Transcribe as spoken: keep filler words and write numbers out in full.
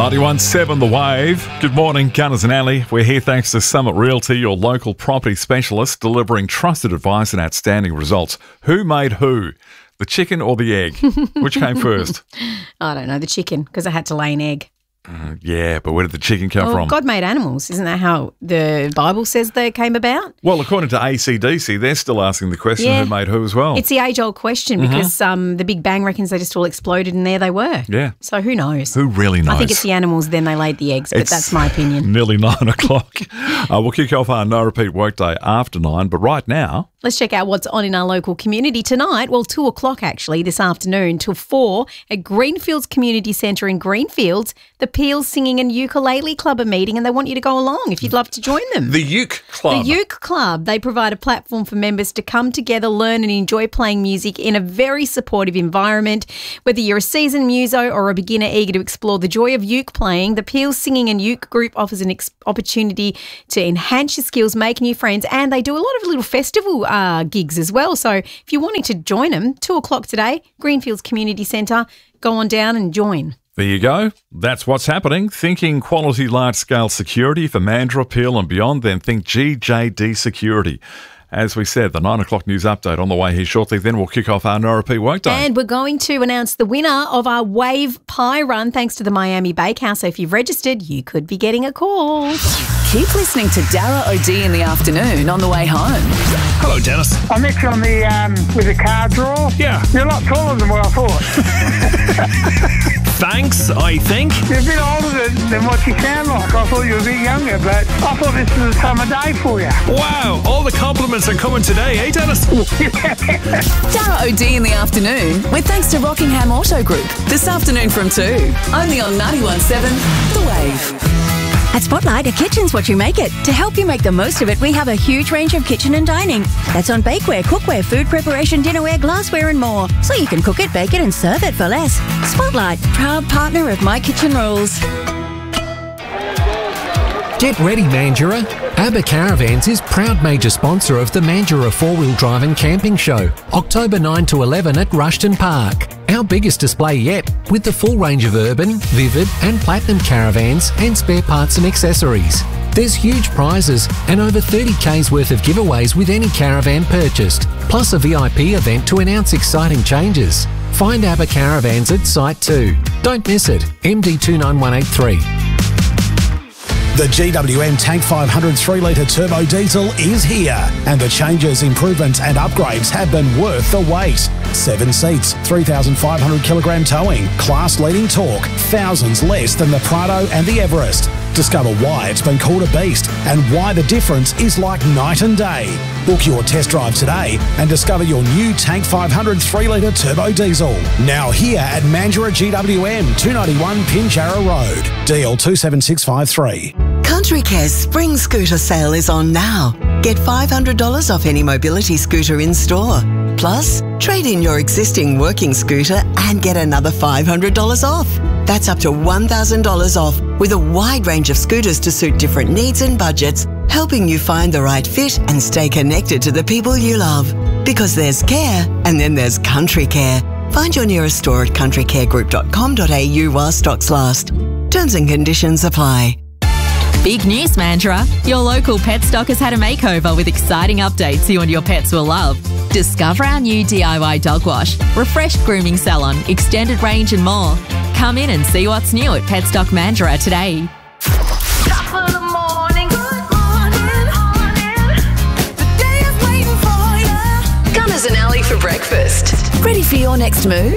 ninety-one point seven The Wave. Good morning, Gunners and Alley. We're here thanks to Summit Realty, your local property specialist, delivering trusted advice and outstanding results. Who made who? The chicken or the egg? Which came first? I don't know, the chicken, because I had to lay an egg. Uh, yeah, but where did the chicken come well, from? God made animals. Isn't that how the Bible says they came about? Well, according to A C D C, they're still asking the question, Yeah. who made who as well? It's the age-old question because um, the Big Bang reckons they just all exploded and there they were. Yeah. So who knows? Who really knows? I think it's the animals, then they laid the eggs, but It's that's my opinion. Nearly nine o'clock. Uh, we'll kick off our No Repeat Workday after nine, but right now... Let's check out what's on in our local community tonight. Well, two o'clock actually this afternoon till four at Greenfields Community Centre in Greenfields. The Peel Singing and Ukulele Club are meeting and they want you to go along if you'd love to join them. The Uke Club. The Uke Club. They provide a platform for members to come together, learn and enjoy playing music in a very supportive environment. Whether you're a seasoned muso or a beginner eager to explore the joy of uke playing, the Peel Singing and Uke group offers an ex- opportunity to enhance your skills, make new friends, and they do a lot of little festival uh, gigs as well. So if you're wanting to join them, two o'clock today, Greenfields Community Centre, go on down and join. There you go. That's what's happening. Thinking quality large-scale security for Mandurah, Peel and beyond, then think G J D Security. As we said, the nine o'clock news update on the way here shortly. Then we'll kick off our No Repeat Workday. And we're going to announce the winner of our Wave Pie Run thanks to the Miami Bakehouse. So if you've registered, you could be getting a call. Keep listening to Dara O'D in the afternoon on the way home. Hello, Dennis. I met you on the um, with the car drawer. Yeah. You're a lot taller than what I thought. Thanks, I think. You're a bit older than, than what you sound like. I thought you were a bit younger, but I thought this was a summer day for you. Wow, all the compliments are coming today, eh, Dennis? Dara O'D in the afternoon with thanks to Rockingham Auto Group. This afternoon from two. Only on ninety-one point seven The Wave. At Spotlight, a kitchen's what you make it. To help you make the most of it, we have a huge range of kitchen and dining. That's on bakeware, cookware, food preparation, dinnerware, glassware and more. So you can cook it, bake it and serve it for less. Spotlight, proud partner of My Kitchen Rules. Get ready, Mandurah. ABBA Caravans is proud major sponsor of the Mandurah four-wheel drive and camping show, October ninth to eleven at Rushton Park. Our biggest display yet, with the full range of urban, vivid and platinum caravans and spare parts and accessories. There's huge prizes and over thirty kays worth of giveaways with any caravan purchased, plus a V I P event to announce exciting changes. Find ABBA Caravans at Site two. Don't miss it, M D two nine one eight three. The G W M Tank five hundred three litre turbo diesel is here, and the changes, improvements and upgrades have been worth the wait. Seven seats, three thousand five hundred kilogram towing, class-leading torque, thousands less than the Prado and the Everest. Discover why it's been called a beast and why the difference is like night and day. Book your test drive today and discover your new Tank five hundred three litre turbo diesel. Now here at Mandurah G W M, two ninety-one Pinjarra Road. D L two seven six five three. Country Care's spring scooter sale is on now. Get five hundred dollars off any mobility scooter in store. Plus, trade in your existing working scooter and get another five hundred dollars off. That's up to one thousand dollars off with a wide range of scooters to suit different needs and budgets, helping you find the right fit and stay connected to the people you love. Because there's care and then there's Country Care. Find your nearest store at country care group dot com dot a u while stocks last. Terms and conditions apply. Big news, Mandurah. Your local pet stock has had a makeover with exciting updates you and your pets will love. Discover our new D I Y dog wash, refreshed grooming salon, extended range and more. Come in and see what's new at Petstock Mandurah today. Gunners and Alley for breakfast. Ready for your next move?